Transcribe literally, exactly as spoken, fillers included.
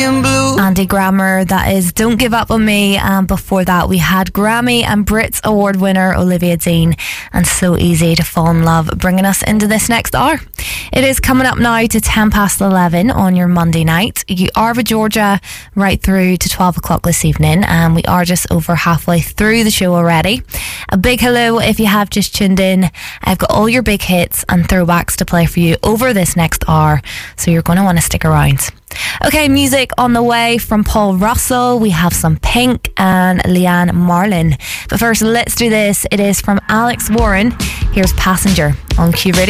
Andy Grammer, that is Don't Give Up On Me. And before that we had Grammy and Brits Award winner Olivia Dean and So Easy to Fall in Love, bringing us into this next hour. It is coming up now to ten past eleven on your Monday night. You are with Georgia right through to twelve o'clock this evening, and we are just over halfway through the show already. A big hello if you have just tuned in. I've got all your big hits and throwbacks to play for you over this next hour, so you're going to want to stick around. Okay, music on the way from Paul Russell. We have some Pink and Leanne Marlin. But first, let's do this. It is from Alex Warren. Here's Passenger on Q Radio.